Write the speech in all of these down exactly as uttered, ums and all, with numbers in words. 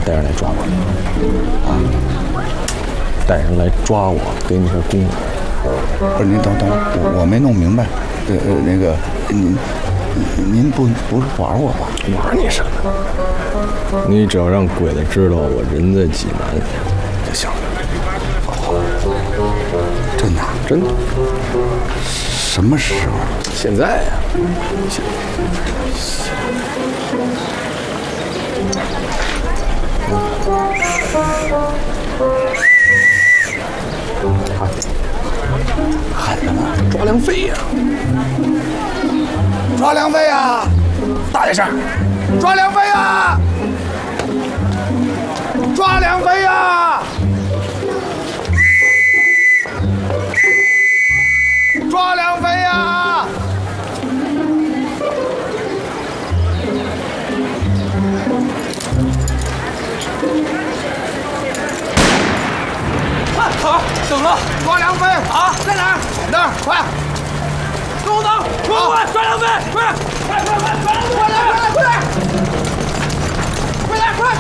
带人来抓我，啊，带人来抓我，给你个功劳。 不是您等等，我我没弄明白，呃呃那个您您不不是玩我吧？ 玩你什么？你只要让鬼子知道我人在济南就行了。 真的？ 真的？ 什么时候？ 现在呀、啊。现喊什么？ 抓梁飞呀！ 抓梁飞呀！大点声！抓梁飞呀！抓梁飞呀！抓梁飞呀！ 快，好，等了！ 抓梁飞啊，在哪儿？那儿，快！ 跟我等！快快抓梁飞！快快快快抓梁飞！ 快来快来快来！快来快！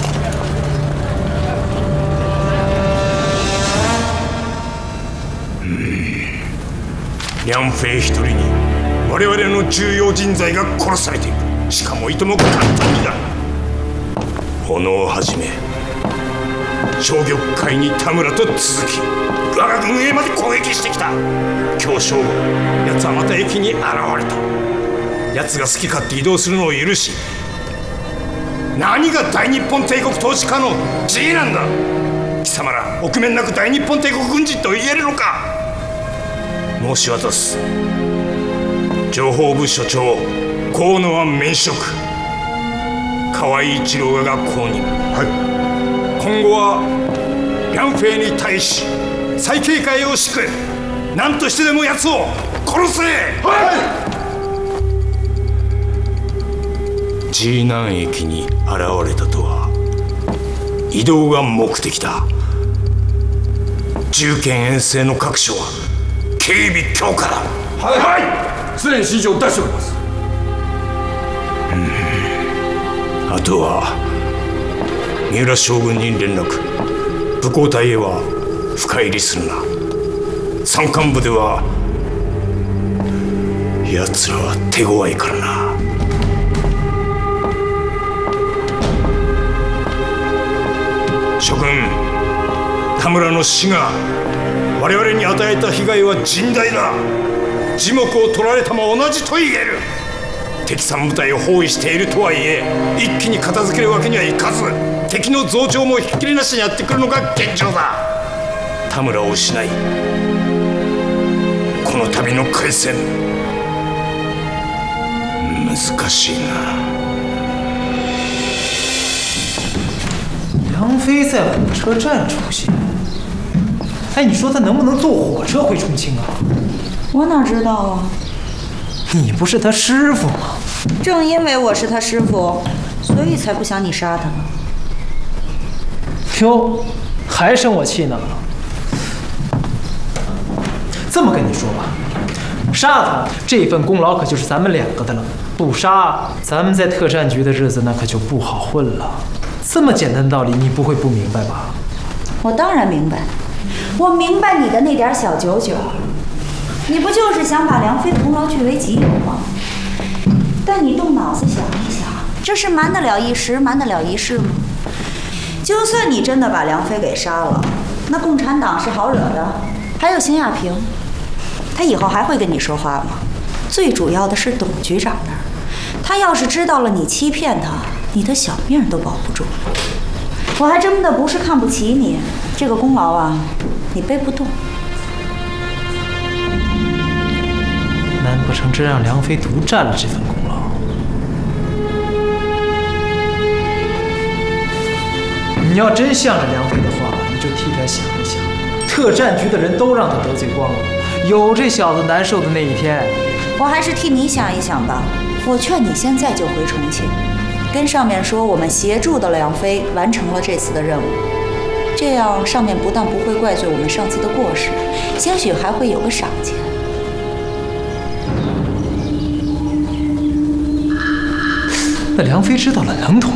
梁飞一人に我々の重要人材が殺されている。しかもいとも簡単にだ。炎をはじめ消玉会に田村と続き我が軍営まで攻撃してきた。今日正午奴はまた駅に現れた。奴が好き勝手移動するのを許し、何が大日本帝国統治下の地位なんだ。貴様ら臆面なく大日本帝国軍人と言えるのか。申し渡す。情報部所長河野は免職、河合一郎が後任。はい。今後は梁飛に対し再警戒を敷く。何としてでも奴を殺せ。はい。G南駅に現れたとは移動が目的だ。重剣遠征の各所は警備強化だ。はい、はい、すでに指示を出しております。うん、あとは三浦将軍に連絡。武功隊へは深入りするな。山間部では奴らは手強いからな。諸君、田村の死が我々に与えた被害は甚大だ。耳目を取られたも同じと言える。敵三部隊を包囲しているとはいえ、一気に片付けるわけにはいかず、敵の増長もひっきりなしにやってくるのが現状だ。田村を失い、この旅の開戦難しいな。 梁飞在火车站出现，哎，你说他能不能坐火车回重庆啊？ 我哪知道啊？ 你不是他师傅吗？ 正因为我是他师傅，所以才不想你杀他呢。 哟，还生我气呢？这么跟你说吧，杀他这份功劳可就是咱们两个的了。不杀，咱们在特战局的日子那可就不好混了。这么简单的道理，你不会不明白吧？ 我当然明白，我明白你的那点小九九，你不就是想把梁飞的功劳据为己有吗？但你动脑子想一想，这是瞒得了一时，瞒得了一世吗？就算你真的把梁飞给杀了，那共产党是好惹的，还有邢亚平，他以后还会跟你说话吗？最主要的是董局长那儿，他要是知道了你欺骗他，你的小命都保不住。我还真的不是看不起你，这个功劳啊，你背不动。 难不成真让梁飞独占了这份功劳？你要真向着梁飞的话，你就替他想一想，特战局的人都让他得罪光了，有这小子难受的那一天。 我还是替你想一想吧，我劝你现在就回重庆，跟上面说我们协助的梁飞完成了这次的任务，这样上面不但不会怪罪我们上次的过失，兴许还会有个赏钱。 那梁飞知道了能同